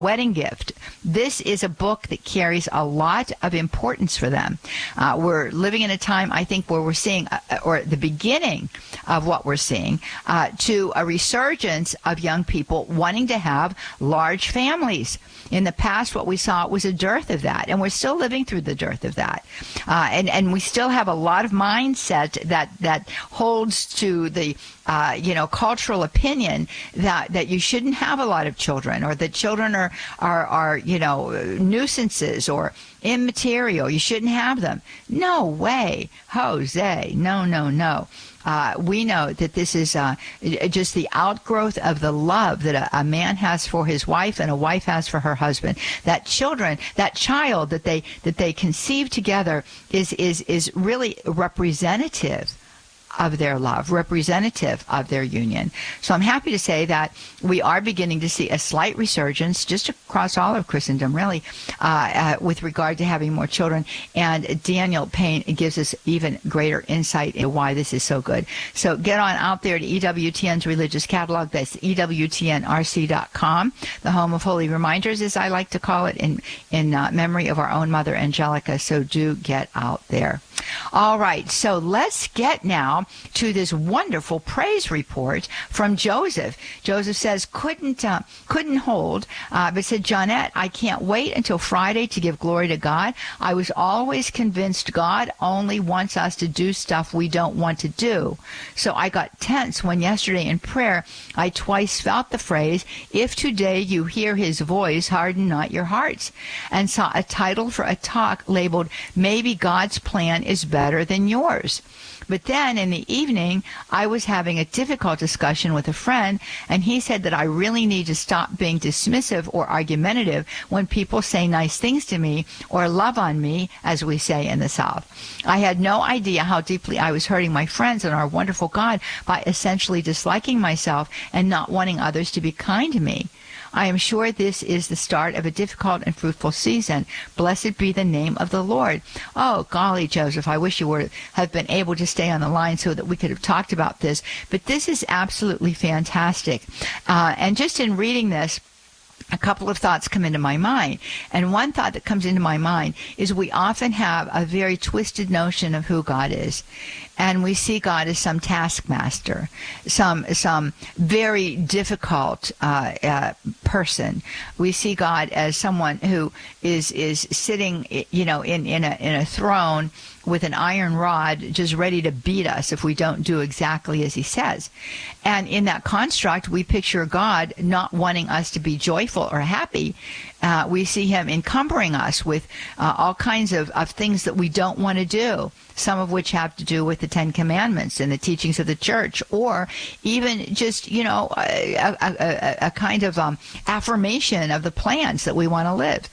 wedding gift. This is a book that carries a lot of importance for them. We're living in a time, I think, where we're seeing, or the beginning of what we're seeing, to a resurgence of young people wanting to have large families. In the past, what we saw was a dearth of that, and we're still living through the dearth of that. And we still have a lot of mindset that holds to the cultural opinion that you shouldn't have a lot of children, or that children are nuisances or immaterial. You shouldn't have them. No way, Jose. No. We know that this is just the outgrowth of the love that a man has for his wife and a wife has for her husband. That child that they conceive together is really representative of their love, representative of their union. So I'm happy to say that we are beginning to see a slight resurgence just across all of Christendom, really, with regard to having more children. And Daniel Payne gives us even greater insight into why this is so good. So get on out there to EWTN's Religious Catalog. That's EWTNRC.com, the home of holy reminders, as I like to call it, in memory of our own Mother Angelica. So do get out there. All right, so let's get now to this wonderful praise report from Joseph. Joseph says, couldn't hold, but said, Johnette, I can't wait until Friday to give glory to God. I was always convinced God only wants us to do stuff we don't want to do. So I got tense when yesterday in prayer I twice felt the phrase, if today you hear his voice, harden not your hearts, and saw a title for a talk labeled, Maybe God's Plan is Better Than Yours. But then in the evening, I was having a difficult discussion with a friend, and he said that I really need to stop being dismissive or argumentative when people say nice things to me or love on me, as we say in the South. I had no idea how deeply I was hurting my friends and our wonderful God by essentially disliking myself and not wanting others to be kind to me. I am sure this is the start of a difficult and fruitful season. Blessed be the name of the Lord. Oh, golly, Joseph, I wish you would have been able to stay on the line so that we could have talked about this. But this is absolutely fantastic. And just in reading this, a couple of thoughts come into my mind. And one thought that comes into my mind is we often have a very twisted notion of who God is. And we see God as some taskmaster, some very difficult person. We see God as someone who is sitting, in a throne with an iron rod, just ready to beat us if we don't do exactly as he says. And in that construct, we picture God not wanting us to be joyful or happy. We see him encumbering us with all kinds of things that we don't want to do, some of which have to do with the Ten Commandments and the teachings of the church, or even just, a kind of affirmation of the plans that we want to live.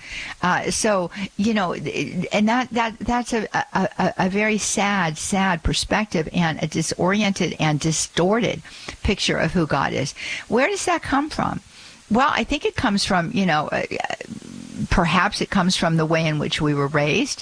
And that's a very sad perspective and a disoriented and distorted picture of who God is. Where does that come from? Well, I think it comes from, perhaps it comes from the way in which we were raised.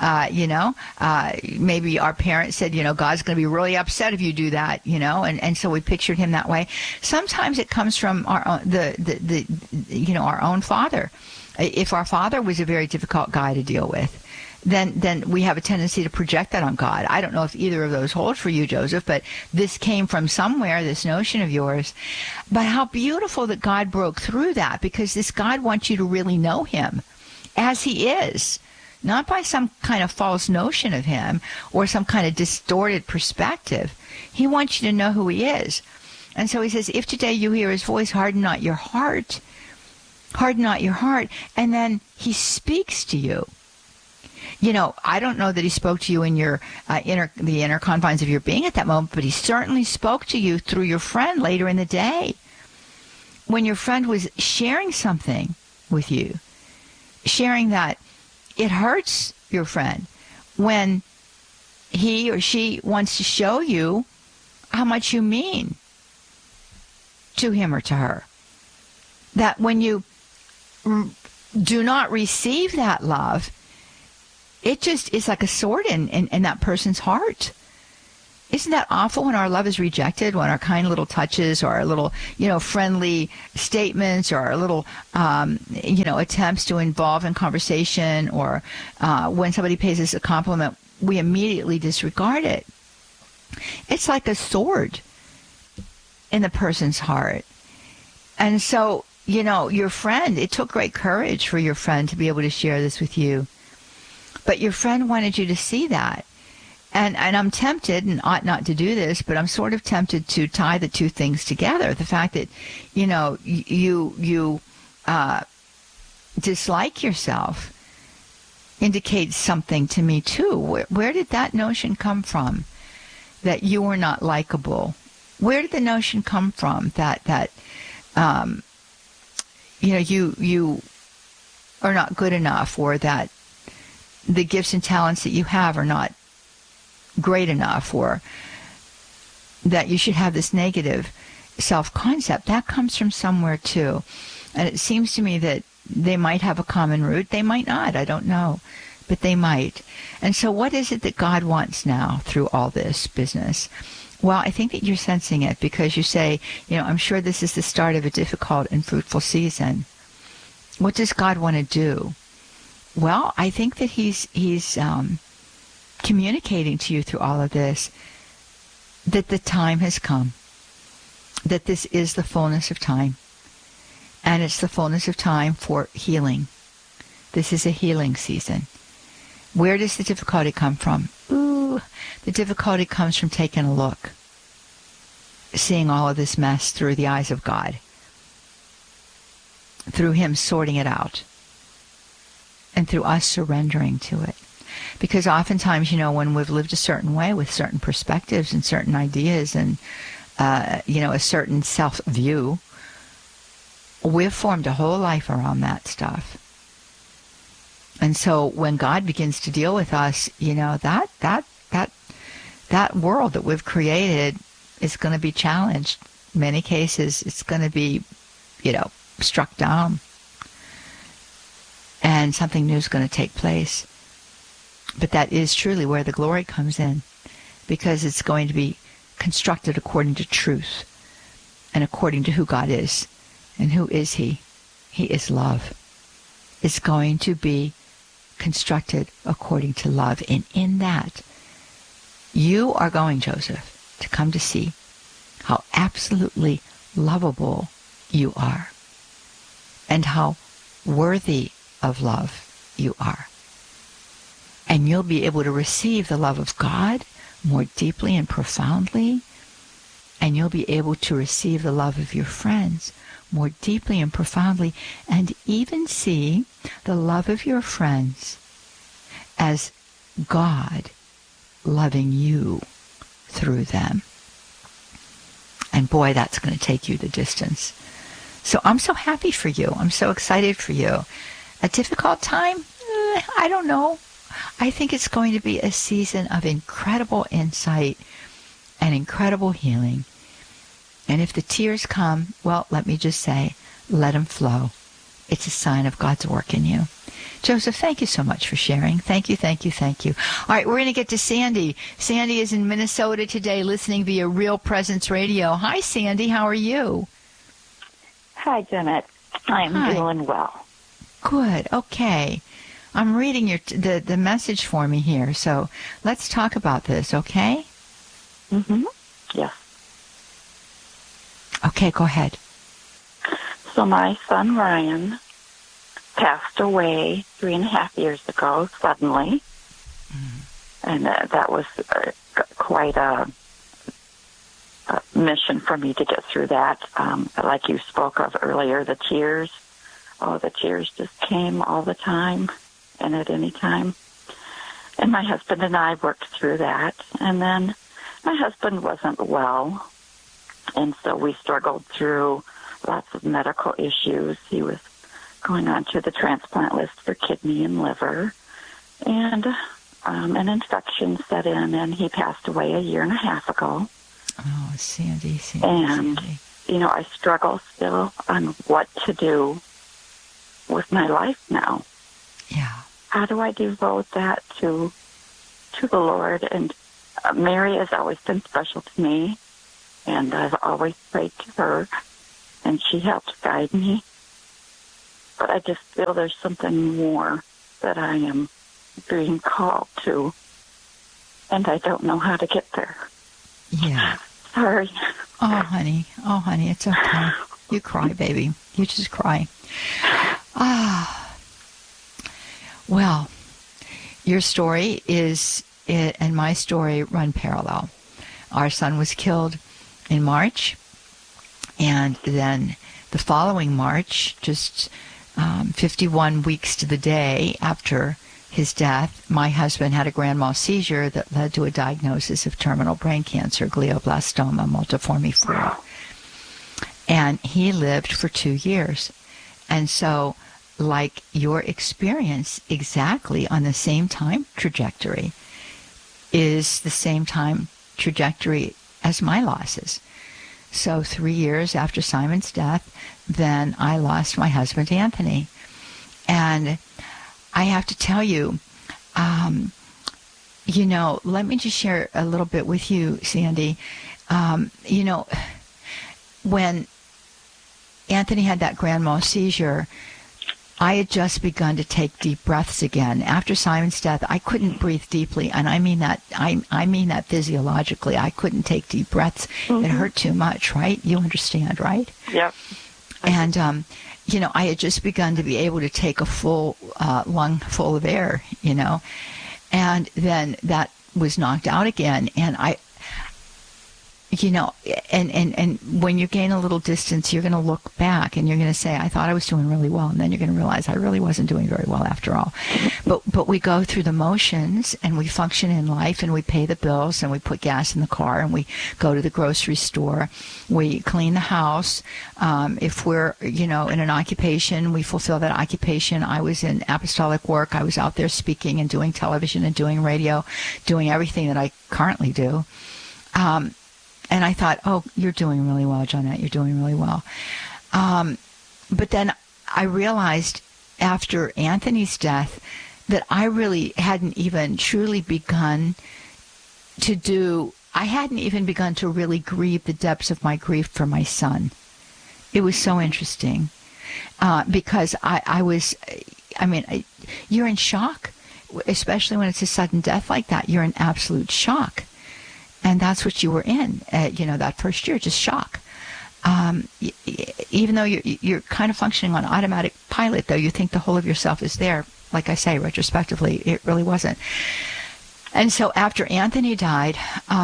Maybe our parents said, God's going to be really upset if you do that, and so we pictured him that way. Sometimes it comes from our own, our own father. If our father was a very difficult guy to deal with, then we have a tendency to project that on God. I don't know if either of those hold for you, Joseph, but this came from somewhere, this notion of yours. But how beautiful that God broke through that, because this God wants you to really know him as he is, not by some kind of false notion of him or some kind of distorted perspective. He wants you to know who he is. And so he says, if today you hear his voice, harden not your heart. Harden not your heart. And then he speaks to you. I don't know that he spoke to you in your the inner confines of your being at that moment, but he certainly spoke to you through your friend later in the day, when your friend was sharing something with you, sharing that it hurts your friend when he or she wants to show you how much you mean to him or to her. That when you do not receive that love, it just is like a sword in that person's heart. Isn't that awful when our love is rejected, when our kind little touches or our little, friendly statements or our little, attempts to involve in conversation, or when somebody pays us a compliment, we immediately disregard it. It's like a sword in the person's heart. And so, your friend, it took great courage for your friend to be able to share this with you. But your friend wanted you to see that. And I'm tempted, and ought not to do this, but I'm sort of tempted to tie the two things together. The fact that, you dislike yourself indicates something to me too. Where did that notion come from, that you were not likable? Where did the notion come from that you are not good enough, or that the gifts and talents that you have are not great enough, or that you should have this negative self-concept? That comes from somewhere too. And it seems to me that they might have a common root. They might not. I don't know. But they might. And so what is it that God wants now through all this business? Well, I think that you're sensing it, because you say, I'm sure this is the start of a difficult and fruitful season. What does God want to do? Well, I think that he's communicating to you through all of this that the time has come, that this is the fullness of time, and it's the fullness of time for healing. This is a healing season. Where does the difficulty come from? The difficulty comes from taking a look, seeing all of this mess through the eyes of God, through Him sorting it out, and through us surrendering to it. Because oftentimes, when we've lived a certain way with certain perspectives and certain ideas and, a certain self-view, we've formed a whole life around that stuff. And so when God begins to deal with us, that world that we've created is going to be challenged. In many cases, it's going to be, struck down. And something new is going to take place. But that is truly where the glory comes in, because it's going to be constructed according to truth and according to who God is. And who is He? He is love. It's going to be constructed according to love. And in that, you are going, Joseph, to come to see how absolutely lovable you are, and how worthy of love you are. And you'll be able to receive the love of God more deeply and profoundly, and you'll be able to receive the love of your friends more deeply and profoundly, and even see the love of your friends as God loving you through them. And boy, that's going to take you the distance. So I'm so happy for you. I'm so excited for you. A difficult time? I don't know. I think it's going to be a season of incredible insight and incredible healing. And if the tears come, well, let me just say, let them flow. It's a sign of God's work in you. Joseph, thank you so much for sharing. Thank you, thank you, thank you. All right, we're going to get to Sandy. Sandy is in Minnesota today, listening via Real Presence Radio. Hi, Sandy. How are you? Hi, Janet. I'm doing well. Good. Okay. I'm reading the message for me here, so let's talk about this, okay? Mm-hmm. Yes. Okay, go ahead. So my son, Ryan, passed away 3.5 years ago, suddenly. Mm-hmm. And that was quite a mission for me to get through that. Like you spoke of earlier, the tears. Oh, the tears just came all the time and at any time. And my husband and I worked through that. And then my husband wasn't well, and so we struggled through lots of medical issues. He was going on to the transplant list for kidney and liver, and an infection set in, and he passed away 1.5 years ago. Oh, Sandy. And, I struggle still on what to do with my life now. Yeah. How do I devote that to the Lord? And Mary has always been special to me, and I've always prayed to her, and she helps guide me. But I just feel there's something more that I am being called to, and I don't know how to get there. Yeah. Sorry. Oh, honey, it's okay. You cry, baby. You just cry. Well, your story and my story run parallel. Our son was killed in March, and then the following March, just 51 weeks to the day after his death, my husband had a grand mal seizure that led to a diagnosis of terminal brain cancer, glioblastoma multiforme 4. And he lived for 2 years. And so, like your experience, exactly on the same time trajectory is the same time trajectory as my losses. So 3 years after Simon's death, then I lost my husband, Anthony. And I have to tell you, let me just share a little bit with you, Sandy. When Anthony had that grand mal seizure, I had just begun to take deep breaths again. After Simon's death, I couldn't breathe deeply, and I mean that physiologically. I couldn't take deep breaths. Mm-hmm. It hurt too much, right? You understand, right? Yep. And I had just begun to be able to take a full lung full of air, and then that was knocked out again, and and when you gain a little distance, you're going to look back and you're going to say, I thought I was doing really well. And then you're going to realize I really wasn't doing very well after all. But we go through the motions and we function in life and we pay the bills and we put gas in the car and we go to the grocery store. We clean the house. If we're, in an occupation, we fulfill that occupation. I was in apostolic work. I was out there speaking and doing television and doing radio, doing everything that I currently do. And I thought, oh, you're doing really well, Johnette. You're doing really well. But then I realized after Anthony's death that I really hadn't even truly begun to I hadn't even begun to really grieve the depths of my grief for my son. It was so interesting because you're in shock, especially when it's a sudden death like that. You're in absolute shock. And that's what you were in, that first year, just shock. Even though you're kind of functioning on automatic pilot, though, you think the whole of yourself is there. Like I say, retrospectively, it really wasn't. And so after Anthony died,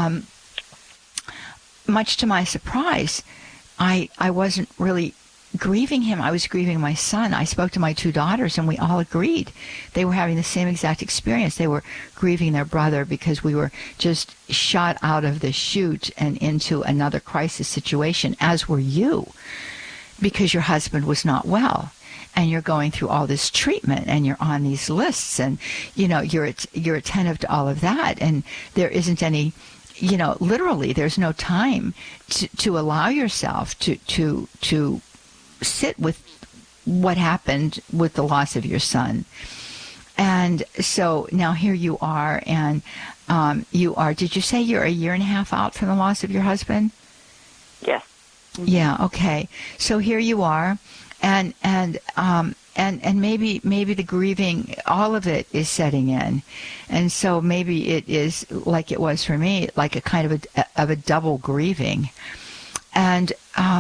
much to my surprise, I wasn't really grieving him. I was grieving my son. I spoke to my 2 daughters, and we all agreed. They were having the same exact experience. They were grieving their brother because we were just shot out of the chute and into another crisis situation, as were you, because your husband was not well. And you're going through all this treatment, and you're on these lists, and you're attentive to all of that, and there isn't any, literally, there's no time to allow yourself to sit with what happened with the loss of your son. And so now here you are, and did you say you're a year and a half out from the loss of your husband? Yes. Mm-hmm. Yeah, okay. So here you are, and maybe the grieving, all of it is setting in. And so maybe it is like it was for me, like a kind of a double grieving. And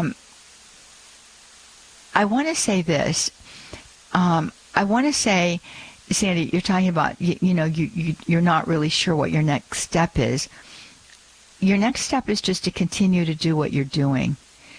I want to say this. I want to say, Sandy, you're talking about, you're not really sure what your next step is. Your next step is just to continue to do what you're doing.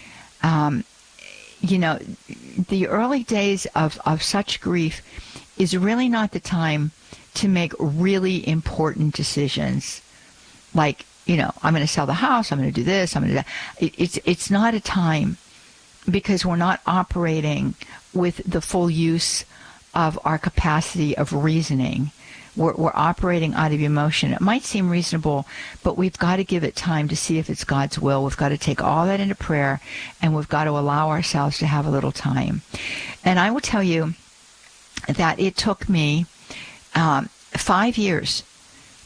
The early days of such grief is really not the time to make really important decisions. Like, I'm going to sell the house, I'm going to do this, I'm going to do that. It's not a time, because we're not operating with the full use of our capacity of reasoning. We're operating out of emotion. It might seem reasonable, but we've got to give it time to see if it's God's will. We've got to take all that into prayer, and we've got to allow ourselves to have a little time. And I will tell you that it took me 5 years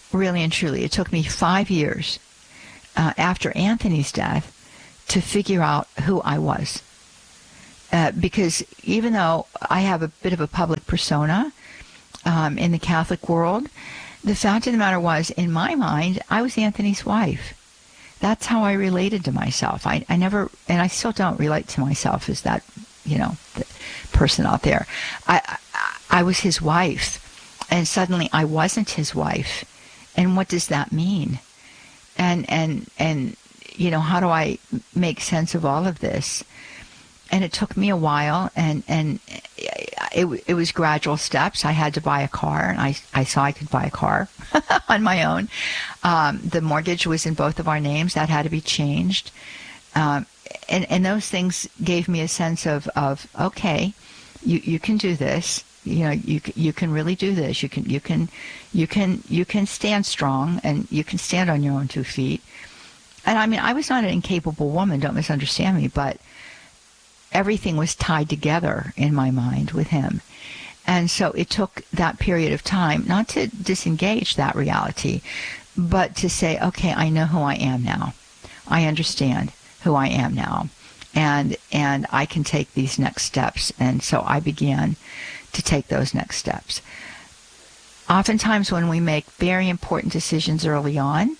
really and truly, it took me 5 years after Anthony's death to figure out who I was. Because even though I have a bit of a public persona in the Catholic world, the fact of the matter was, in my mind, I was Anthony's wife. That's how I related to myself. I never, and I still don't relate to myself as that, the person out there. I was his wife, and suddenly I wasn't his wife. And what does that mean? And how do I make sense of all of this? And it took me a while, and it was gradual steps. I had to buy a car, and I saw I could buy a car on my own. The mortgage was in both of our names. That had to be changed. And those things gave me a sense of okay, you can do this. You can really do this. You can stand strong, and you can stand on your own 2 feet. And I mean, I was not an incapable woman. Don't misunderstand me, but everything was tied together in my mind with him. And so it took that period of time, not to disengage that reality, but to say, okay, I know who I am now. I understand who I am now. And I can take these next steps. And so I began to take those next steps. Oftentimes when we make very important decisions early on,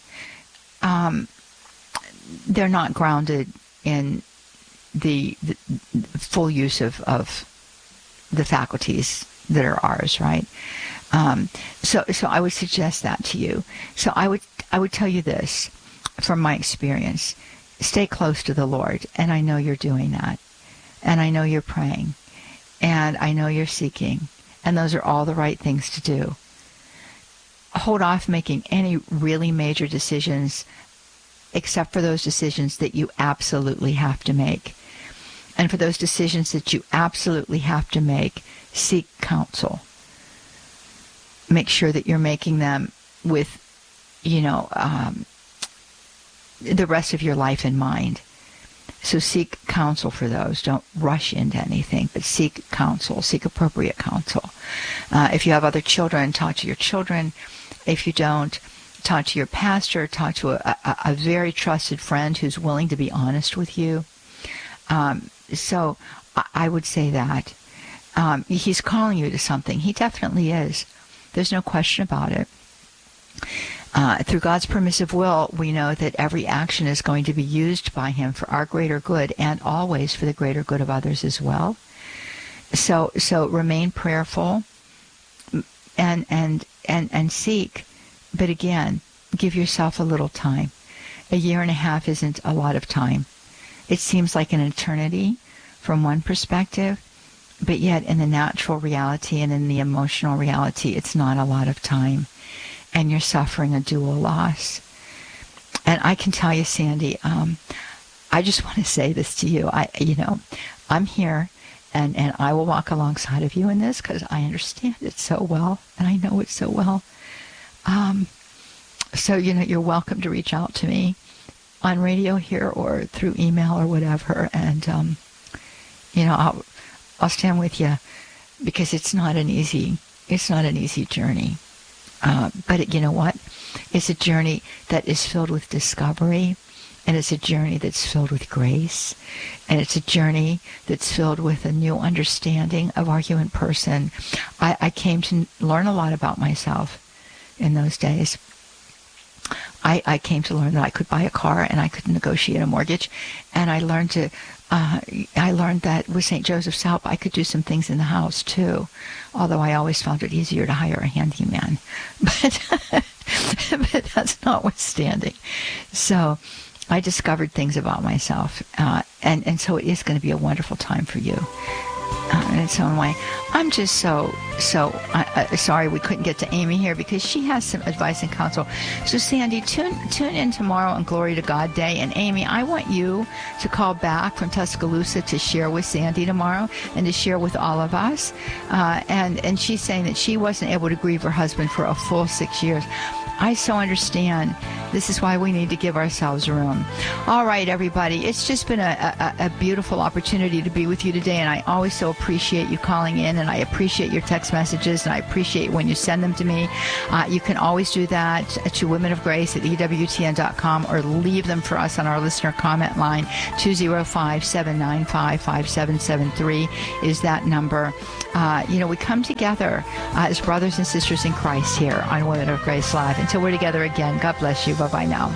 they're not grounded in the full use of the faculties that are ours, right? So I would suggest that to you. So I would tell you this from my experience: stay close to the Lord, and I know you're doing that, and I know you're praying, and I know you're seeking, and those are all the right things to do. Hold off making any really major decisions, except for those decisions that you absolutely have to make. And for those decisions that you absolutely have to make, seek counsel. Make sure that you're making them with, the rest of your life in mind. So seek counsel for those. Don't rush into anything, but seek counsel. Seek appropriate counsel. If you have other children, talk to your children. If you don't, talk to your pastor. Talk to a very trusted friend who's willing to be honest with you. So I would say that. He's calling you to something. He definitely is. There's no question about it. Through God's permissive will, we know that every action is going to be used by Him for our greater good, and always for the greater good of others as well. So remain prayerful and seek. But again, give yourself a little time. 1.5 years isn't a lot of time. It seems like an eternity from one perspective, but yet in the natural reality and in the emotional reality, it's not a lot of time. And you're suffering a dual loss. And I can tell you, Sandy, I just want to say this to you. I'm here, and I will walk alongside of you in this, because I understand it so well, and I know it so well. So, you're welcome to reach out to me on radio here or through email or whatever. And, I'll stand with you, because it's not an easy journey. But you know what? It's a journey that is filled with discovery, and it's a journey that's filled with grace, and it's a journey that's filled with a new understanding of our human person. I came to learn a lot about myself in those days. I came to learn that I could buy a car and I could negotiate a mortgage, and I learned that with St. Joseph's help, I could do some things in the house too, although I always found it easier to hire a handyman. But that's notwithstanding. So I discovered things about myself, and so it is going to be a wonderful time for you in its own way. I'm just so sorry we couldn't get to Amy here, because she has some advice and counsel. So Sandy, tune in tomorrow on Glory to God Day. And Amy, I want you to call back from Tuscaloosa to share with Sandy tomorrow, and to share with all of us. And she's saying that she wasn't able to grieve her husband for a full 6 years. I so understand This is why we need to give ourselves room. All right, everybody. It's just been a beautiful opportunity to be with you today, and I always so appreciate you calling in, and I appreciate your text messages, and I appreciate when you send them to me. You can always do that to womenofgrace@ewtn.com or leave them for us on our listener comment line. 205-795-5773 is that number. We come together as brothers and sisters in Christ here on Women of Grace Live. Until we're together again, God bless you. Bye-bye now.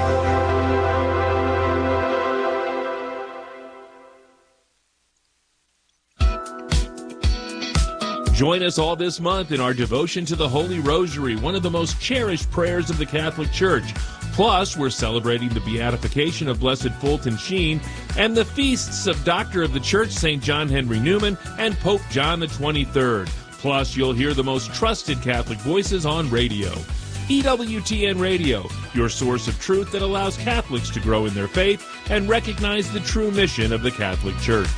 Join us all this month in our devotion to the Holy Rosary, one of the most cherished prayers of the Catholic Church. Plus, we're celebrating the beatification of Blessed Fulton Sheen and the feasts of Doctor of the Church, St. John Henry Newman, and Pope John the 23rd. Plus, you'll hear the most trusted Catholic voices on radio. EWTN Radio, your source of truth that allows Catholics to grow in their faith and recognize the true mission of the Catholic Church.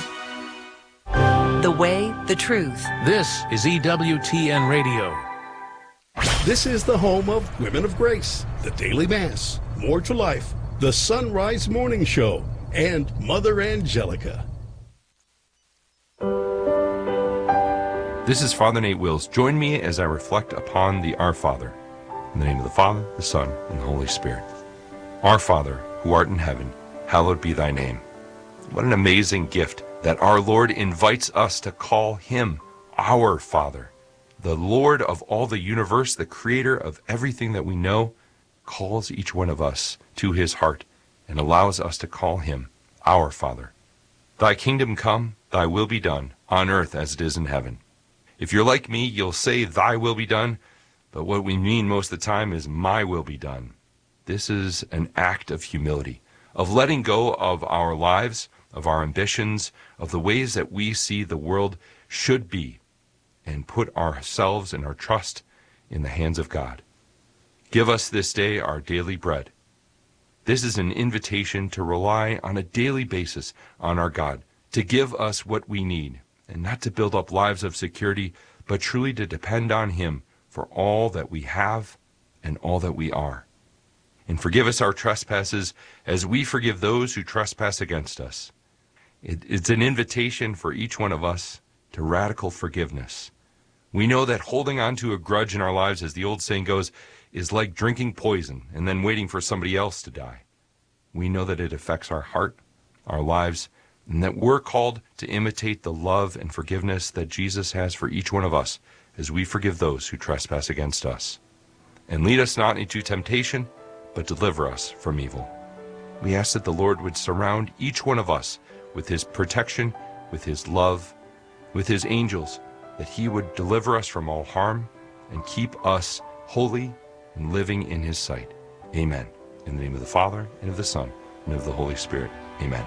The way, the truth. This is EWTN Radio. This is the home of Women of Grace, the Daily Mass, More to Life, the Sunrise Morning Show, and Mother Angelica. This is Father Nate Wills. Join me as I reflect upon the Our Father. In the name of the Father, the Son, and the Holy Spirit. Our Father, who art in heaven, hallowed be thy name. What an amazing gift that our Lord invites us to call him our Father. The Lord of all the universe, the creator of everything that we know, calls each one of us to his heart and allows us to call him our Father. Thy kingdom come, thy will be done, on earth as it is in heaven. If you're like me, you'll say thy will be done, but what we mean most of the time is my will be done. This is an act of humility, of letting go of our lives, of our ambitions, of the ways that we see the world should be, and put ourselves and our trust in the hands of God. Give us this day our daily bread. This is an invitation to rely on a daily basis on our God, to give us what we need, and not to build up lives of security, but truly to depend on him for all that we have and all that we are. And forgive us our trespasses as we forgive those who trespass against us. It's an invitation for each one of us to radical forgiveness. We know that holding on to a grudge in our lives, as the old saying goes, is like drinking poison and then waiting for somebody else to die. We know that it affects our heart, our lives, and that we're called to imitate the love and forgiveness that Jesus has for each one of us as we forgive those who trespass against us. And lead us not into temptation, but deliver us from evil. We ask that the Lord would surround each one of us with his protection, with his love, with his angels, that he would deliver us from all harm and keep us holy and living in his sight. Amen. In the name of the Father, and of the Son, and of the Holy Spirit. Amen.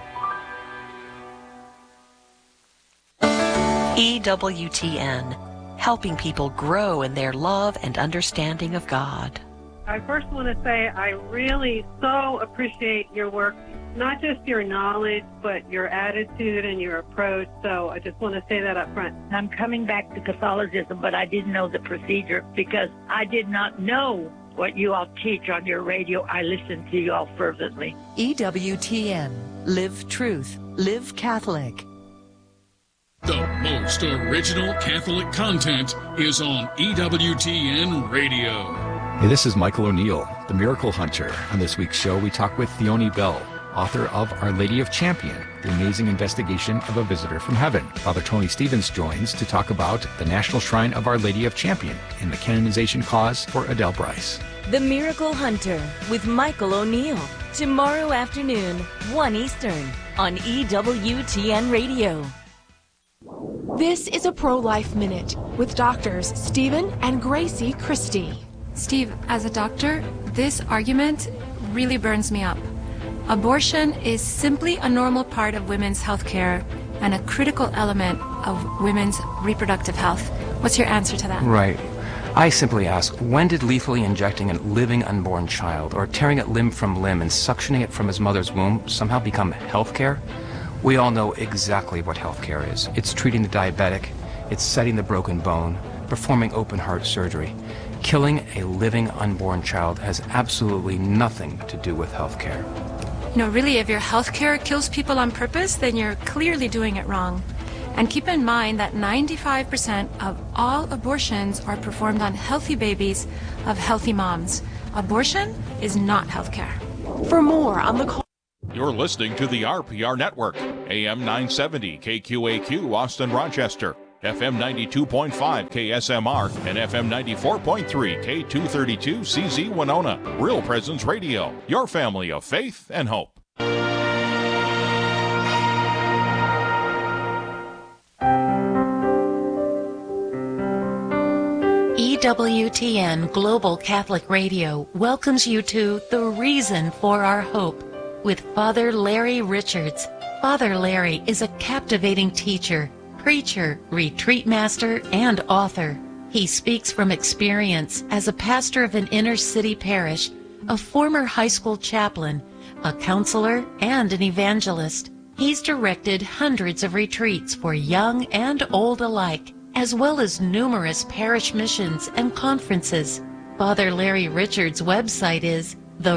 EWTN, helping people grow in their love and understanding of God. I first want to say I really so appreciate your work, not just your knowledge, but your attitude and your approach. So I just want to say that up front. I'm coming back to Catholicism, but I didn't know the procedure because I did not know what you all teach on your radio. I listen to you all fervently. EWTN, live truth, live Catholic. The most original Catholic content is on EWTN Radio. Hey, this is Michael O'Neill, the Miracle Hunter. On this week's show, we talk with Theoni Bell, author of Our Lady of Champion, the amazing investigation of a visitor from heaven. Father Tony Stevens joins to talk about the National Shrine of Our Lady of Champion and the canonization cause for Adele Bryce. The Miracle Hunter with Michael O'Neill. Tomorrow afternoon, 1 Eastern, on EWTN Radio. This is a Pro-Life Minute with doctors Stephen and Gracie Christie. Steve, as a doctor, this argument really burns me up. Abortion is simply a normal part of women's health care and a critical element of women's reproductive health. What's your answer to that? Right. I simply ask, when did lethally injecting a living unborn child or tearing it limb from limb and suctioning it from his mother's womb somehow become health care? We all know exactly what health care is. It's treating the diabetic, it's setting the broken bone, performing open heart surgery. Killing a living unborn child has absolutely nothing to do with health care. Really, if your healthcare kills people on purpose, then you're clearly doing it wrong. And keep in mind that 95% of all abortions are performed on healthy babies of healthy moms. Abortion is not healthcare. For more on the call. You're listening to the RPR Network, AM 970 KQAQ Austin Rochester, FM 92.5 KSMR, and FM 94.3 K232 CZ Winona. Real Presence Radio, your family of faith and hope. EWTN Global Catholic Radio welcomes you to The Reason for Our Hope with Father Larry Richards. Father Larry is a captivating teacher, preacher, retreat master, and author. He speaks from experience as a pastor of an inner-city parish, a former high school chaplain, a counselor, and an evangelist. He's directed hundreds of retreats for young and old alike, as well as numerous parish missions and conferences. Father Larry Richards' website is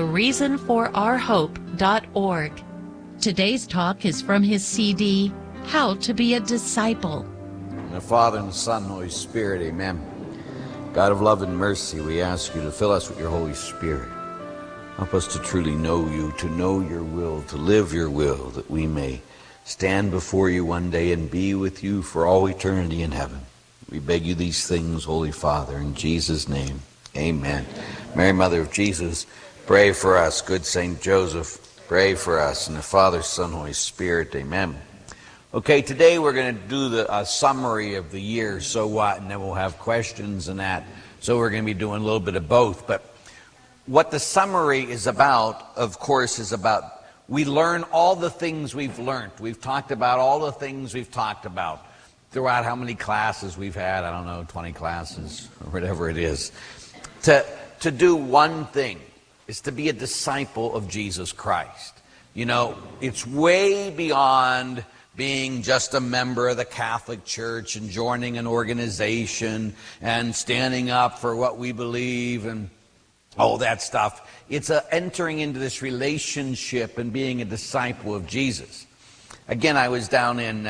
thereasonforourhope.org. Today's talk is from his CD, How to Be a Disciple. In the Father, and the Son, and the Holy Spirit, amen. God of love and mercy, we ask you to fill us with your Holy Spirit. Help us to truly know you, to know your will, to live your will, that we may stand before you one day and be with you for all eternity in heaven. We beg you these things, Holy Father, in Jesus' name, amen. Mary, Mother of Jesus, pray for us. Good Saint Joseph, pray for us. And the Father, Son, Holy Spirit, amen. Okay, today we're going to do the summary of the year, so what, and then we'll have questions and that. So we're going to be doing a little bit of both. But what the summary is about, of course, is about we learn all the things we've learned. We've talked about all the things we've talked about throughout how many classes we've had. I don't know, 20 classes or whatever it is. To do one thing is to be a disciple of Jesus Christ. You know, it's way beyond being just a member of the Catholic Church and joining an organization and standing up for what we believe and all that stuff. It's entering into this relationship and being a disciple of Jesus. Again, I was down in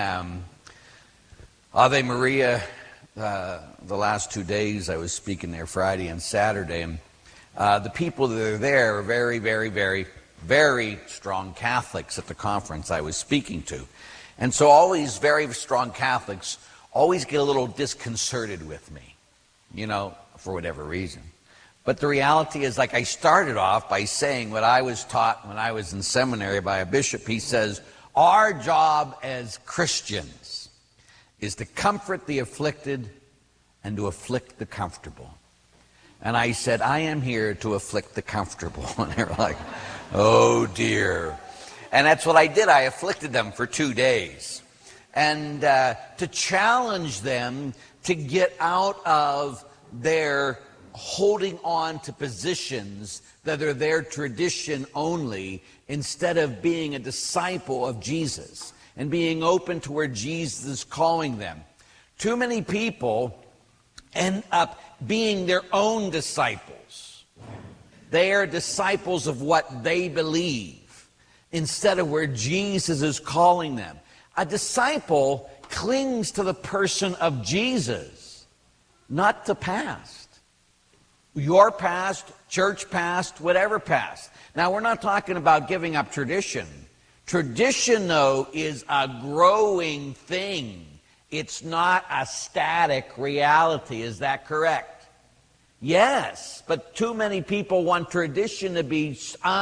Ave Maria the last 2 days. I was speaking there Friday and Saturday, and the people that are there are very, very, very, very strong Catholics at the conference I was speaking to. And so all these very strong Catholics always get a little disconcerted with me, you know, for whatever reason. But the reality is, like I started off by saying what I was taught when I was in seminary by a bishop. He says, our job as Christians is to comfort the afflicted and to afflict the comfortable. And I said, I am here to afflict the comfortable. And they're like, oh dear. And that's what I did. I afflicted them for 2 days. And to challenge them to get out of their holding on to positions that are their tradition only, instead of being a disciple of Jesus and being open to where Jesus is calling them. Too many people end up being their own disciples. They are disciples of what they believe, instead of where Jesus is calling them. A disciple clings to the person of Jesus, not the past. Your past, church past, whatever past. Now, we're not talking about giving up tradition. Tradition, though, is a growing thing. It's not a static reality. Is that correct? Yes, but too many people want tradition to be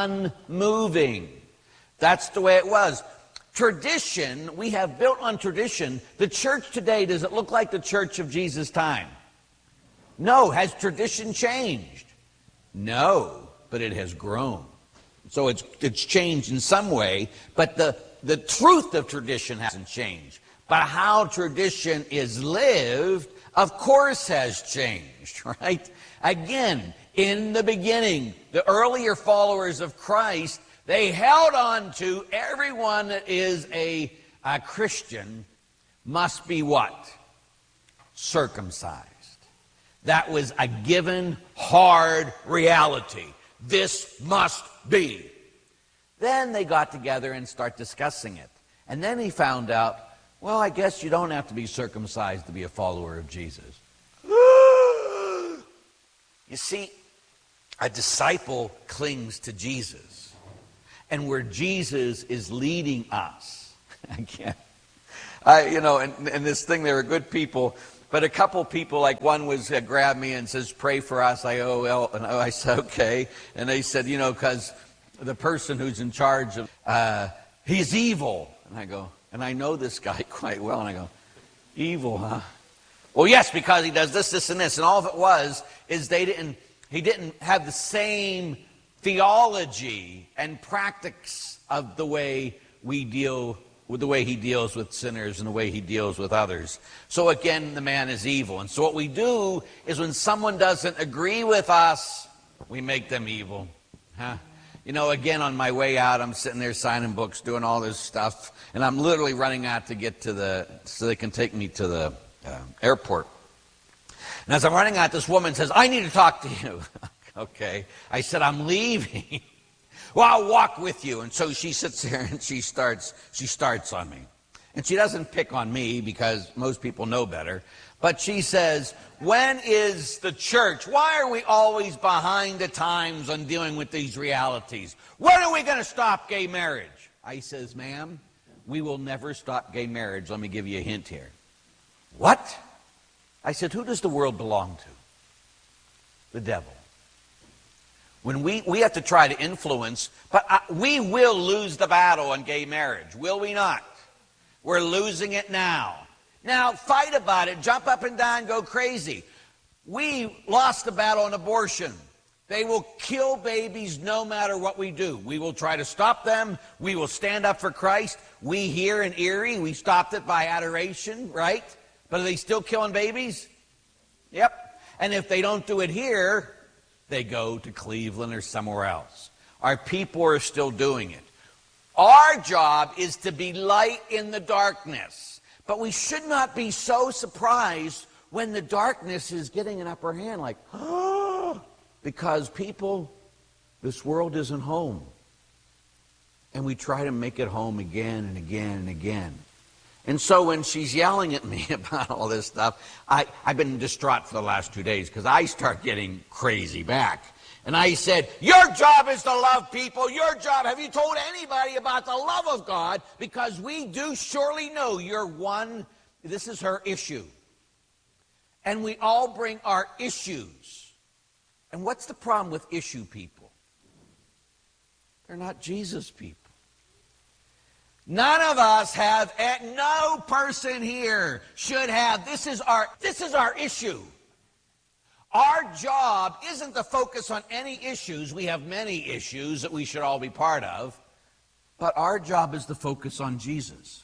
unmoving. That's the way it was. Tradition, we have built on tradition. The church today, does it look like the church of Jesus' time? No. Has tradition changed? No, but it has grown. So it's changed in some way, but the truth of tradition hasn't changed. But how tradition is lived, of course, has changed, right? Again, in the beginning, the earlier followers of Christ, they held on to everyone that is a Christian must be what? Circumcised. That was a given, hard reality. This must be. Then they got together and start discussing it. And then he found out, well, I guess you don't have to be circumcised to be a follower of Jesus. You see, a disciple clings to Jesus. And where Jesus is leading us, again, and this thing, they were good people, but a couple people, like one was grabbed me and says, pray for us. I said, okay. And they said, because the person who's in charge of, he's evil. And I go, and I know this guy quite well. And I go, evil, huh? Well, yes, because he does this, this, and this. And all of it was, is he didn't have the same theology and practice of the way we deal with the way he deals with sinners and the way he deals with others. So again, the man is evil. And so what we do is when someone doesn't agree with us, we make them evil. Huh? Again, on my way out, I'm sitting there signing books, doing all this stuff, and I'm literally running out to get to so they can take me to the airport. And as I'm running out, this woman says, I need to talk to you. Okay. I said, I'm leaving. Well, I'll walk with you. And so she sits there and she starts on me. And she doesn't pick on me because most people know better. But she says, when is the church? Why are we always behind the times on dealing with these realities? When are we going to stop gay marriage? I says, ma'am, we will never stop gay marriage. Let me give you a hint here. What? I said, who does the world belong to? The devil. When we have to try to influence, but we will lose the battle on gay marriage, will we not? We're losing it now. Now, fight about it, jump up and down, go crazy. We lost the battle on abortion. They will kill babies no matter what we do. We will try to stop them. We will stand up for Christ. We here in Erie, we stopped it by adoration, right? But are they still killing babies? Yep. And if they don't do it here, they go to Cleveland or somewhere else. Our people are still doing it. Our job is to be light in the darkness. But we should not be so surprised when the darkness is getting an upper hand, like, oh, because people, this world isn't home. And we try to make it home again and again and again. And so when she's yelling at me about all this stuff, I've been distraught for the last 2 days because I start getting crazy back. And I said, your job is to love people. Your job, have you told anybody about the love of God? Because we do surely know you're one. This is her issue. And we all bring our issues. And what's the problem with issue people? They're not Jesus people. None of us have, no person here should have, this is our issue. Our job isn't to focus on any issues. We have many issues that we should all be part of. But our job is to focus on Jesus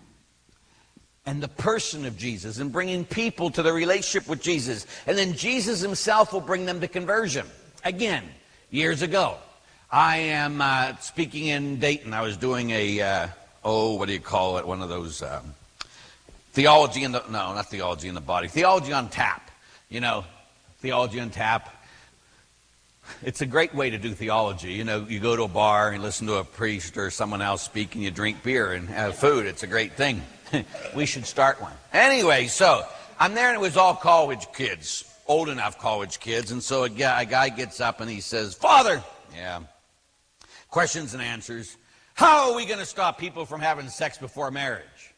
and the person of Jesus and bringing people to the relationship with Jesus. And then Jesus himself will bring them to conversion. Again, years ago, I am speaking in Dayton. I was doing what do you call it? One of those theology in the, no, not theology in the body. Theology on tap, Theology on tap. It's a great way to do theology. You go to a bar and listen to a priest or someone else speak, and you drink beer and have food. It's a great thing. We should start one. Anyway, so I'm there, and it was all college kids, old enough college kids. And so a guy gets up and he says, Father, questions and answers. How are we going to stop people from having sex before marriage?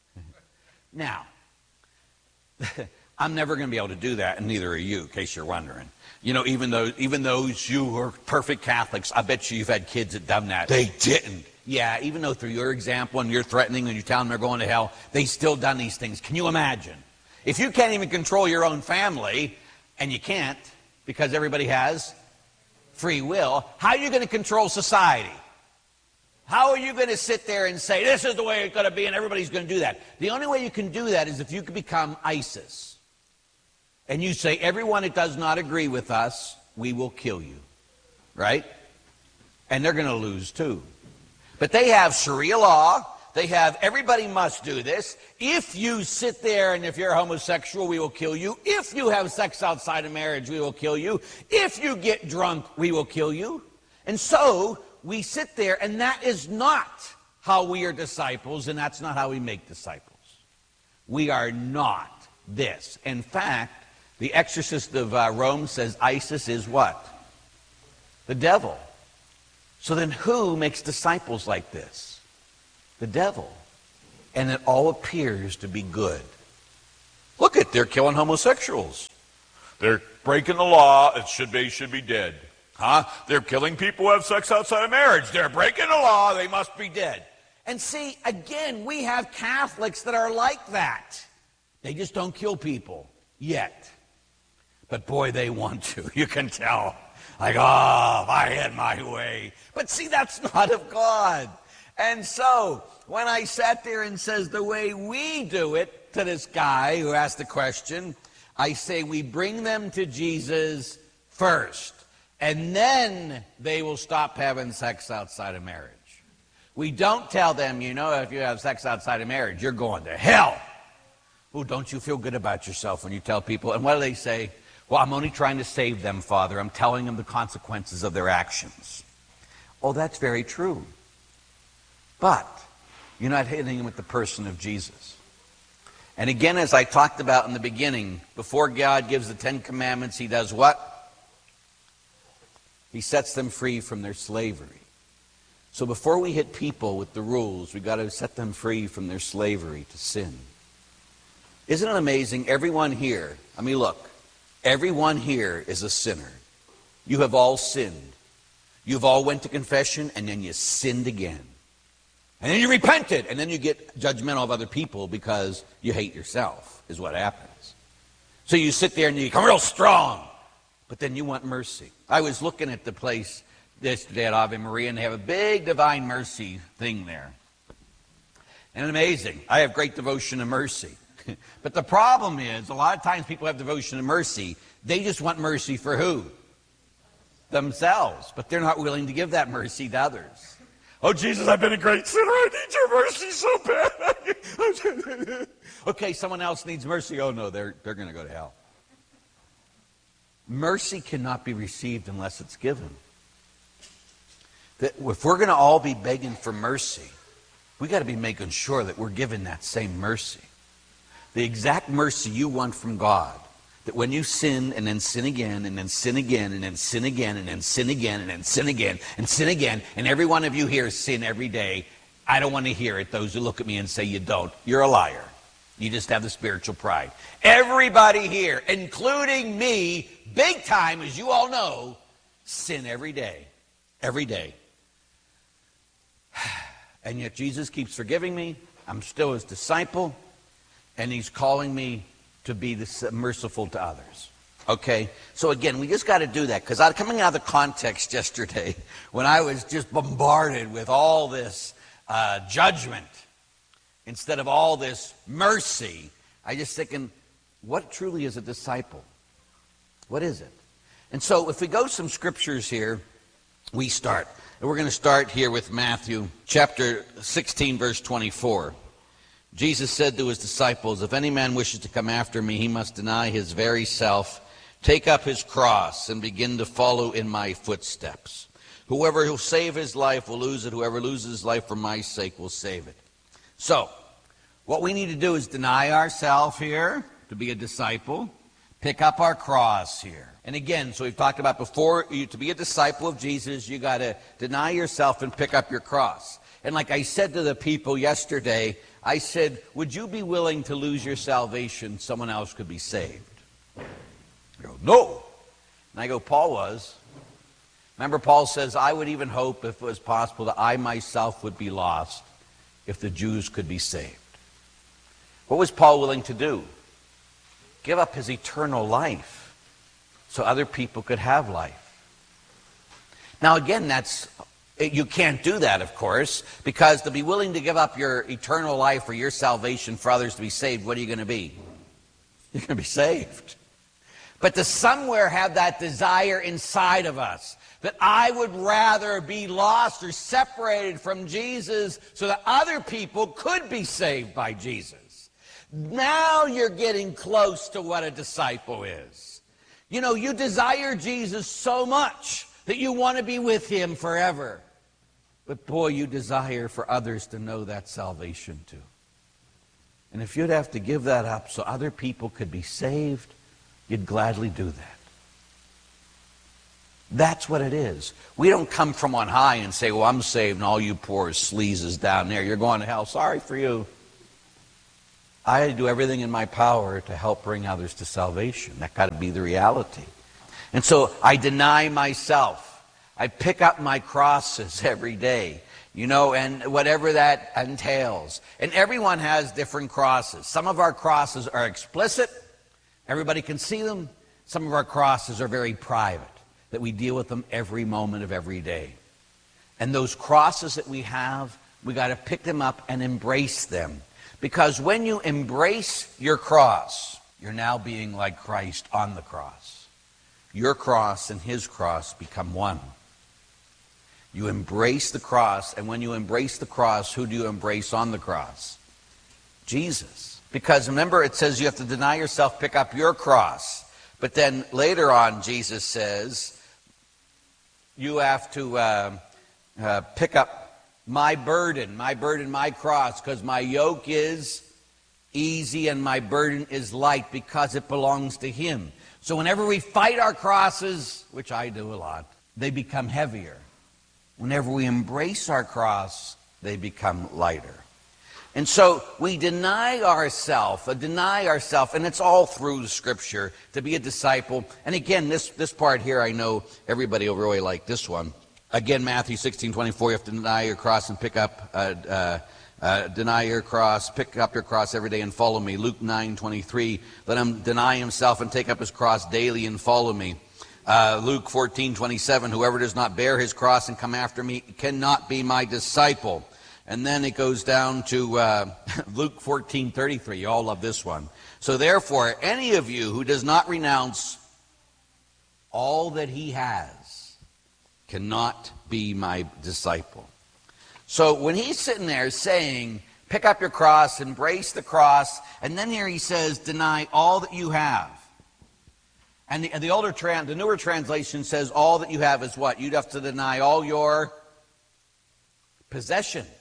Now, I'm never going to be able to do that, and neither are you, in case you're wondering. Even those you who are perfect Catholics, I bet you've had kids that done that. They didn't. Yeah, even though through your example and you're threatening and you tell them they're going to hell, they still done these things. Can you imagine? If you can't even control your own family, and you can't because everybody has free will, how are you going to control society? How are you going to sit there and say, this is the way it's going to be and everybody's going to do that? The only way you can do that is if you can become ISIS. And you say, everyone that does not agree with us, we will kill you. Right? And they're going to lose too. But they have Sharia law. They have, everybody must do this. If you sit there and if you're homosexual, we will kill you. If you have sex outside of marriage, we will kill you. If you get drunk, we will kill you. And so we sit there, and that is not how we are disciples, and that's not how we make disciples. We are not this. In fact, the Exorcist of Rome says ISIS is what? The devil. So then who makes disciples like this? The devil. And it all appears to be good. Look at, they're killing homosexuals. They're breaking the law. It should be dead. Huh? They're killing people who have sex outside of marriage. They're breaking the law. They must be dead. And see, again, we have Catholics that are like that. They just don't kill people yet. But boy, they want to. You can tell. Like, oh, if I had my way. But see, that's not of God. And so, when I sat there and says the way we do it to this guy who asked the question, I say we bring them to Jesus first. And then they will stop having sex outside of marriage. We don't tell them, you know, if you have sex outside of marriage, you're going to hell. Oh, don't you feel good about yourself when you tell people? And what do they say? Well, I'm only trying to save them, Father. I'm telling them the consequences of their actions. Oh, that's very true. But you're not hitting them with the person of Jesus. And again, as I talked about in the beginning, before God gives the 10 Commandments, he does what? He sets them free from their slavery. So before we hit people with the rules, we've got to set them free from their slavery to sin. Isn't it amazing? Everyone here, I mean, look, everyone here is a sinner. You have all sinned. You've all went to confession, and then you sinned again. And then you repented, and then you get judgmental of other people because you hate yourself, is what happens. So you sit there and you become real strong, but then you want mercy. I was looking at the place yesterday at Ave Maria, and they have a big Divine Mercy thing there. And amazing. I have great devotion to mercy. But the problem is, a lot of times people have devotion to mercy. They just want mercy for who? Themselves. But they're not willing to give that mercy to others. Oh, Jesus, I've been a great sinner. I need your mercy so bad. Okay, someone else needs mercy. Oh, no, they're going to go to hell. Mercy cannot be received unless it's given. That if we're going to all be begging for mercy, we got to be making sure that we're given that same mercy. The exact mercy you want from God. That when you sin and then sin again and then sin again and then sin again and then sin again and then sin again and sin again, and every one of you here sin every day, I don't want to hear it. Those who look at me and say you don't, you're a liar. You just have the spiritual pride. Everybody here, including me, big time, as you all know, sin every day. Every day. And yet Jesus keeps forgiving me. I'm still his disciple. And he's calling me to be merciful to others. Okay? So again, we just got to do that. Because coming out of the context yesterday, when I was just bombarded with all this judgment, instead of all this mercy, I just thinking, what truly is a disciple? What is it? And so if we go some scriptures here, we start. And we're going to start here with Matthew chapter 16, verse 24. Jesus said to his disciples, if any man wishes to come after me, he must deny his very self, take up his cross, and begin to follow in my footsteps. Whoever will save his life will lose it. Whoever loses his life for my sake will save it. So, what we need to do is deny ourselves here to be a disciple, pick up our cross here. And again, so we've talked about before, to be a disciple of Jesus, you got to deny yourself and pick up your cross. And like I said to the people yesterday, I said, would you be willing to lose your salvation so someone else could be saved? They go, no. And I go, Paul was. Remember, Paul says, I would even hope, if it was possible, that I myself would be lost if the Jews could be saved. What was Paul willing to do? Give up his eternal life so other people could have life. Now, again, you can't do that, of course, because to be willing to give up your eternal life or your salvation for others to be saved, what are you going to be? You're going to be saved. But to somewhere have that desire inside of us that I would rather be lost or separated from Jesus so that other people could be saved by Jesus. Now you're getting close to what a disciple is. You know, you desire Jesus so much that you want to be with him forever. But boy, you desire for others to know that salvation too. And if you'd have to give that up so other people could be saved, you'd gladly do that. That's what it is. We don't come from on high and say, well, I'm saved and all you poor sleazes down there, you're going to hell. Sorry for you. I do everything in my power to help bring others to salvation. That got to be the reality. And so I deny myself. I pick up my crosses every day, you know, and whatever that entails. And everyone has different crosses. Some of our crosses are explicit. Everybody can see them. Some of our crosses are very private, that we deal with them every moment of every day. And those crosses that we have, we got to pick them up and embrace them. Because when you embrace your cross, you're now being like Christ on the cross. Your cross and his cross become one. You embrace the cross, and when you embrace the cross, who do you embrace on the cross? Jesus. Because remember, it says you have to deny yourself, pick up your cross. But then later on, Jesus says, you have to pick up my burden, my cross, because my yoke is easy and my burden is light, because it belongs to him. So whenever we fight our crosses, which I do a lot, they become heavier. Whenever we embrace our cross, they become lighter. And so we deny ourselves, and it's all through Scripture, to be a disciple. And again, this part here, I know everybody will really like this one. Again, Matthew 16:24, you have to deny your cross and pick up, deny your cross, pick up your cross every day and follow me. Luke 9:23, let him deny himself and take up his cross daily and follow me. Luke 14:27, whoever does not bear his cross and come after me cannot be my disciple. And then it goes down to Luke 14:33. You all love this one. So therefore, any of you who does not renounce all that he has cannot be my disciple. So when he's sitting there saying, pick up your cross, embrace the cross, and then here he says, deny all that you have. And the newer translation says all that you have is what? You'd have to deny all your possessions.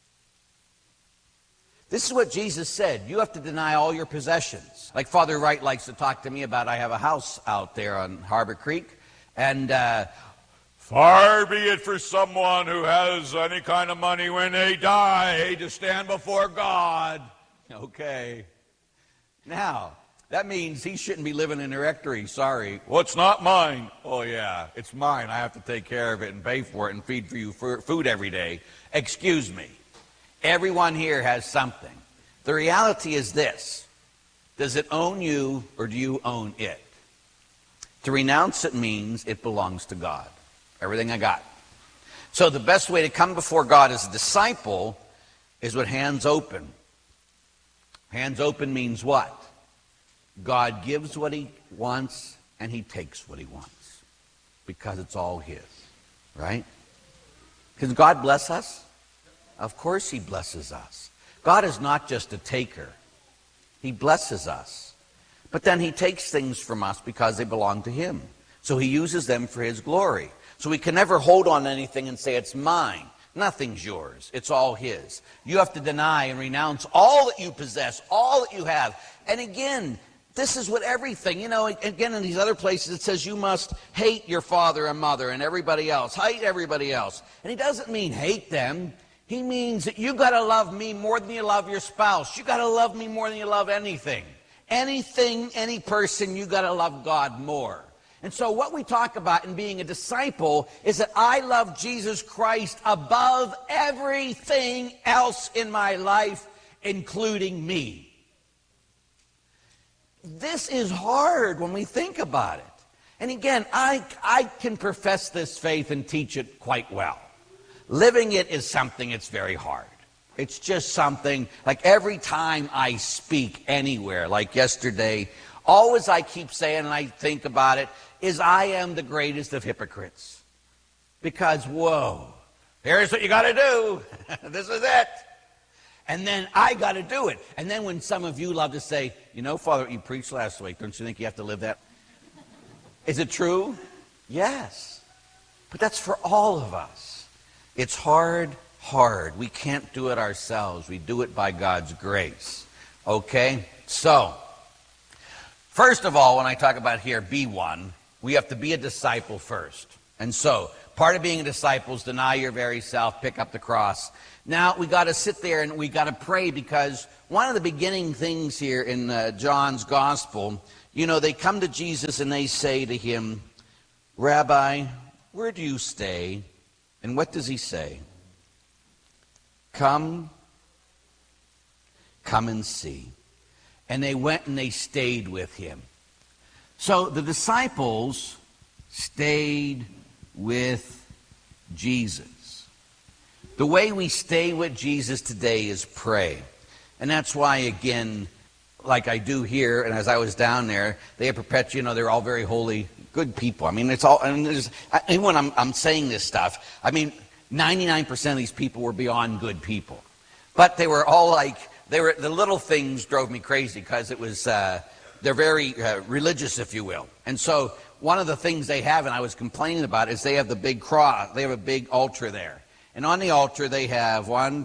This is what Jesus said. You have to deny all your possessions. Like Father Wright likes to talk to me about, I have a house out there on Harbor Creek, and far be it for someone who has any kind of money when they die to stand before God. Okay. Now, that means he shouldn't be living in a rectory. Sorry. Well, it's not mine. Oh, yeah, it's mine. I have to take care of it and pay for it and feed for you food every day. Excuse me. Everyone here has something. The reality is this. Does it own you or do you own it? To renounce it means it belongs to God. Everything I got. So the best way to come before God as a disciple is with hands open. Hands open means what? God gives what he wants and he takes what he wants. Because it's all his. Right? Can God bless us? Of course he blesses us. God is not just a taker. He blesses us. But then he takes things from us because they belong to him. So he uses them for his glory. So we can never hold on to anything and say it's mine. Nothing's yours. It's all his. You have to deny and renounce all that you possess, all that you have. And again, this is what everything, you know, again in these other places it says you must hate your father and mother and everybody else. Hate everybody else. And he doesn't mean hate them. He means that you got to love me more than you love your spouse. You got to love me more than you love anything. Anything, any person, you got to love God more. And so what we talk about in being a disciple is that I love Jesus Christ above everything else in my life, including me. This is hard when we think about it. And again, I can profess this faith and teach it quite well. Living it is something that's very hard. It's just something, like every time I speak anywhere, like yesterday, always I keep saying, and I think about it, is I am the greatest of hypocrites. Because, whoa, here's what you got to do. This is it. And then I got to do it. And then when some of you love to say, you know, Father, you preached last week. Don't you think you have to live that? Is it true? Yes. But that's for all of us. It's hard. We can't do it ourselves. We do it by God's grace. Okay? So, first of all, when I talk about here, be one, we have to be a disciple first. And so, part of being a disciple is deny your very self, pick up the cross. Now, we got to sit there and we got to pray, because one of the beginning things here in John's gospel, you know, they come to Jesus and they say to him, Rabbi, where do you stay? And what does he say? Come and see. And they went and they stayed with him. So the disciples stayed with Jesus. The way we stay with Jesus today is pray. And that's why, again, like I do here, and as I was down there, they have perpetual, you know, they're all very holy, good people. I mean, it's all, and even when I'm saying this stuff, I mean, 99% of these people were beyond good people. But they were all like, the little things drove me crazy, because it was, they're very religious, if you will. And so one of the things they have, and I was complaining about, is they have the big cross, they have a big altar there. And on the altar they have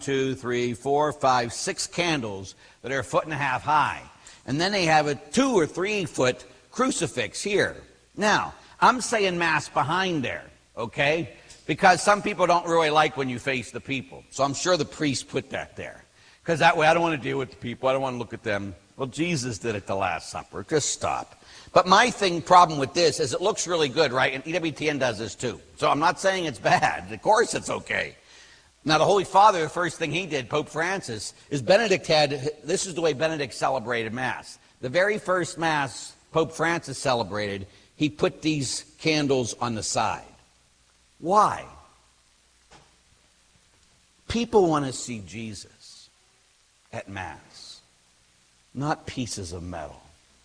6 candles that are 1.5 feet high. And then they have a 2 or 3 foot crucifix here. Now, I'm saying Mass behind there, okay? Because some people don't really like when you face the people. So I'm sure the priest put that there. Because that way I don't want to deal with the people. I don't want to look at them. Well, Jesus did it the Last Supper. Just stop. But my problem with this is it looks really good, right? And EWTN does this too. So I'm not saying it's bad. Of course it's okay. Now, the Holy Father, the first thing he did, Pope Francis, is this is the way Benedict celebrated Mass. The very first Mass Pope Francis celebrated, he put these candles on the side. Why? People want to see Jesus at Mass, not pieces of metal.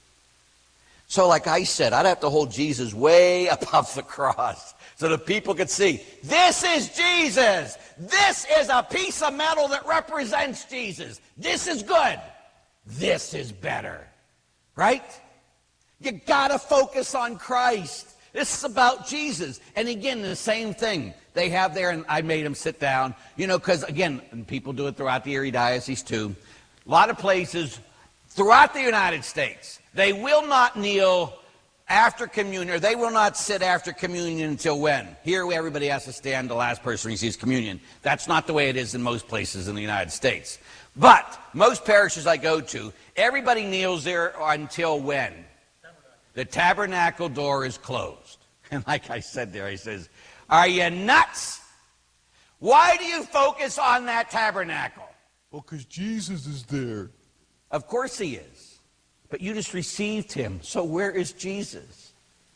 So like I said, I'd have to hold Jesus way above the cross so that people could see, this is Jesus. This is a piece of metal that represents Jesus. This is good. This is better. Right? You got to focus on Christ. This is about Jesus. And again, the same thing. They have there, and I made them sit down, you know, because again, and people do it throughout the Erie Diocese too. A lot of places throughout the United States, they will not kneel after communion, or they will not sit after communion until when? Here, everybody has to stand, the last person receives communion. That's not the way it is in most places in the United States. But most parishes I go to, everybody kneels there until when? The tabernacle door is closed. And like I said there, he says, are you nuts? Why do you focus on that tabernacle? Well, because Jesus is there. Of course he is. But you just received him. So where is Jesus?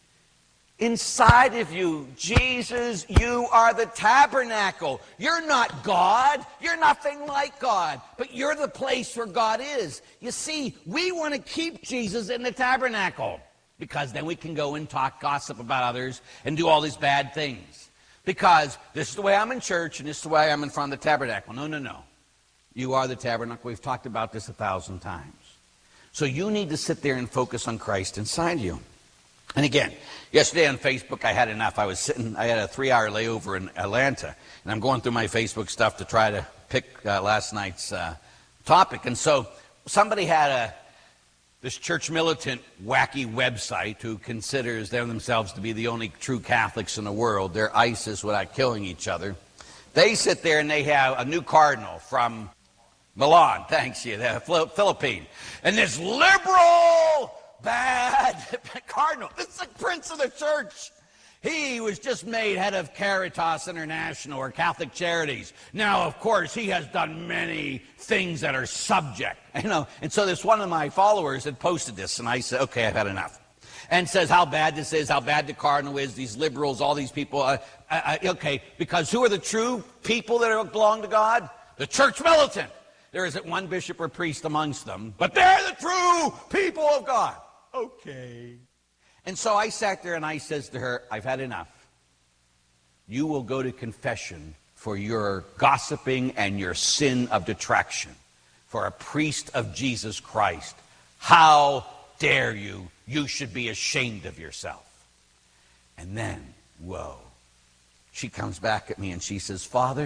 Inside of you, Jesus, you are the tabernacle. You're not God. You're nothing like God. But you're the place where God is. You see, we want to keep Jesus in the tabernacle, because then we can go and talk gossip about others and do all these bad things. Because this is the way I'm in church and this is the way I'm in front of the tabernacle. No, no, no. You are the tabernacle. We've talked about this 1,000 times. So you need to sit there and focus on Christ inside you. And again, yesterday on Facebook, I had enough. I had a 3-hour layover in Atlanta, and I'm going through my Facebook stuff to try to pick last night's topic. And so somebody had this church militant wacky website who considers themselves to be the only true Catholics in the world. They're ISIS without killing each other. They sit there and they have a new cardinal from Milan, thanks you, the Philippines. And this liberal, bad cardinal, this is the prince of the church. He was just made head of Caritas International, or Catholic Charities. Now, of course, he has done many things that are subject. You know, and so this one of my followers had posted this, and I said, okay, I've had enough. And says how bad this is, how bad the cardinal is, these liberals, all these people. Okay, because who are the true people that belong to God? The church militant. There isn't one bishop or priest amongst them, but they're the true people of God. Okay. And so I sat there and I says to her, I've had enough. you will go to confession for your gossiping and your sin of detraction. For a priest of Jesus Christ, how dare you? You should be ashamed of yourself. And then, whoa, she comes back at me and she says, Father,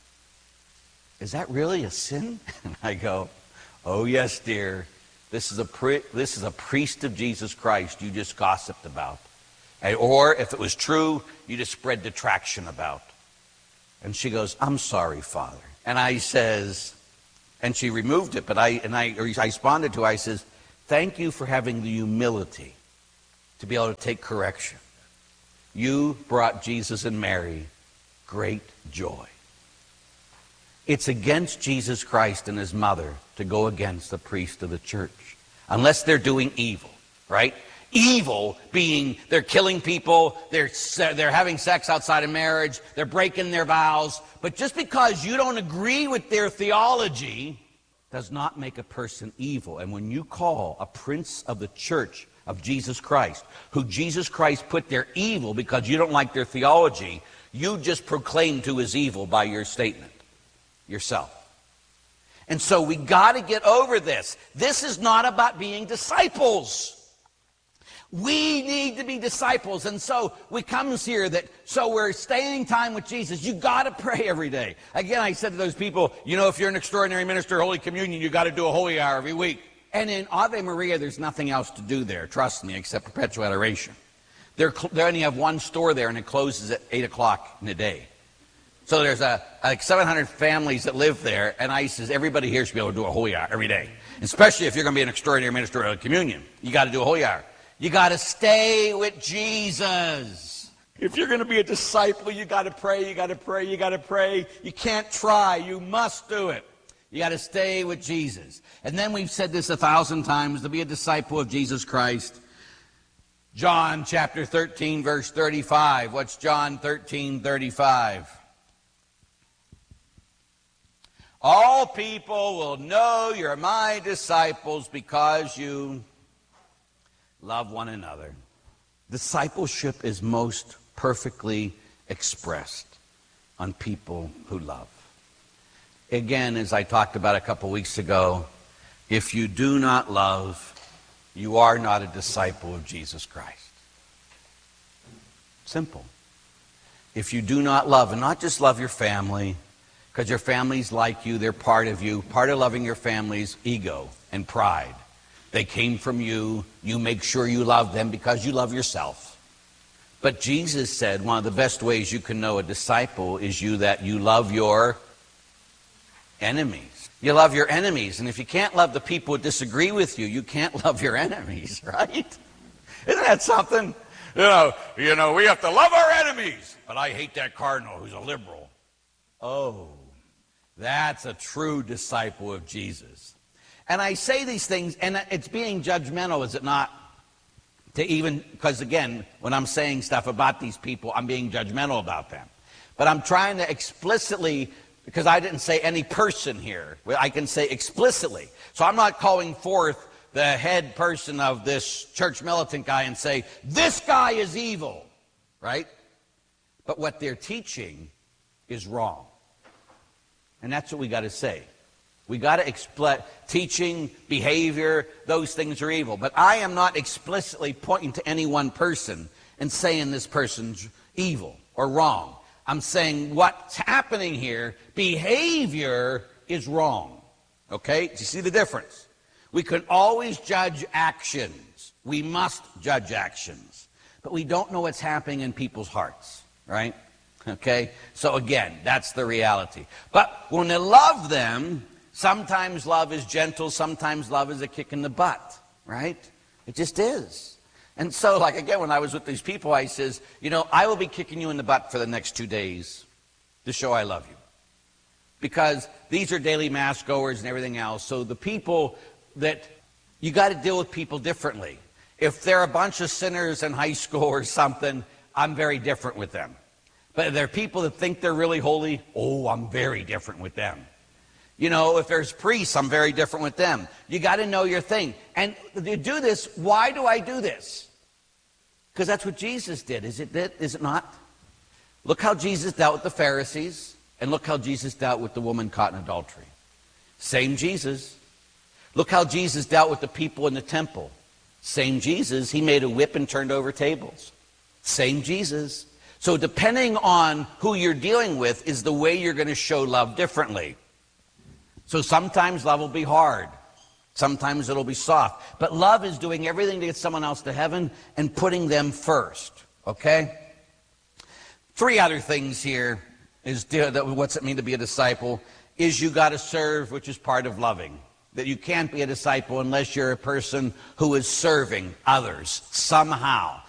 is that really a sin? And I go, oh yes, dear. This is a priest of Jesus Christ you just gossiped about. Or if it was true, you just spread detraction about. And she goes, I'm sorry, Father. And I says, and she removed it, but I responded to her, I says, thank you for having the humility to be able to take correction. You brought Jesus and Mary great joy. It's against Jesus Christ and his mother to go against the priest of the church, unless they're doing evil, right? Evil being they're killing people, they're having sex outside of marriage, they're breaking their vows. But just because you don't agree with their theology does not make a person evil. And when you call a prince of the church of Jesus Christ, who Jesus Christ put there evil because you don't like their theology, you just proclaim to his evil by your statement yourself. And so we got to get over this. This is not about being disciples. We need to be disciples. And so we comes here so we're staying time with Jesus. You got to pray every day. Again, I said to those people, you know, if you're an extraordinary minister of Holy Communion, you got to do a holy hour every week. And in Ave Maria, there's nothing else to do there, trust me, except perpetual adoration. They only have one store there, and it closes at 8 o'clock in the day. So there's like 700 families that live there, and I says, everybody here should be able to do a holy hour every day. Especially if you're going to be an extraordinary minister of communion. You got to do a holy hour. You got to stay with Jesus. If you're going to be a disciple, you got to pray, you got to pray, you got to pray. You can't try, you must do it. You got to stay with Jesus. And then we've said this 1,000 times, to be a disciple of Jesus Christ. John chapter 13, verse 35. What's John 13, 35? All people will know you're my disciples because you love one another. Discipleship is most perfectly expressed on people who love. Again, as I talked about a couple weeks ago, if you do not love, you are not a disciple of Jesus Christ. Simple. If you do not love, and not just love your family, because your family's like you, they're part of you. Part of loving your family's ego and pride. They came from you. You make sure you love them because you love yourself. But Jesus said one of the best ways you can know a disciple is that you love your enemies. You love your enemies. And if you can't love the people who disagree with you, you can't love your enemies, right? Isn't that something? You know, we have to love our enemies. But I hate that cardinal who's a liberal. Oh, that's a true disciple of Jesus. And I say these things, and it's being judgmental, is it not? Because again, when I'm saying stuff about these people, I'm being judgmental about them. But I'm trying to explicitly, because I didn't say any person here, I can say explicitly. So I'm not calling forth the head person of this church militant guy and say, this guy is evil, right? But what they're teaching is wrong. And that's what we got to say. We got to explain teaching, behavior, those things are evil. But I am not explicitly pointing to any one person and saying this person's evil or wrong. I'm saying what's happening here, behavior is wrong. Okay? Do you see the difference? We can always judge actions. We must judge actions. But we don't know what's happening in people's hearts, right? Okay? So again, that's the reality. But when they love them, sometimes love is gentle, sometimes love is a kick in the butt, right? It just is. And so, like, again, when I was with these people, I says, I will be kicking you in the butt for the next 2 days to show I love you. Because these are daily mass goers and everything else. So the people that, you got to deal with people differently. If they're a bunch of sinners in high school or something, I'm very different with them. But if they're people that think they're really holy, I'm very different with them. If there's priests, I'm very different with them. You got to know your thing. And you do this, why do I do this? Because that's what Jesus did, is it not? Look how Jesus dealt with the Pharisees, and look how Jesus dealt with the woman caught in adultery. Same Jesus. Look how Jesus dealt with the people in the temple. Same Jesus. He made a whip and turned over tables. Same Jesus. So depending on who you're dealing with is the way you're going to show love differently. So sometimes love will be hard. Sometimes it'll be soft. But love is doing everything to get someone else to heaven and putting them first. Okay? 3 other things here is what's it mean to be a disciple is you got to serve, which is part of loving. That you can't be a disciple unless you're a person who is serving others somehow.